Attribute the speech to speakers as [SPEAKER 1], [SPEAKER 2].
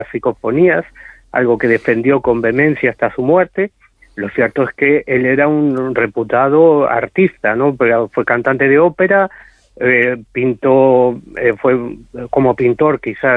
[SPEAKER 1] psicofonías, algo que defendió con vehemencia hasta su muerte. Lo cierto es que él era un reputado artista, ¿no? Pero fue cantante de ópera, pintó, fue como pintor quizás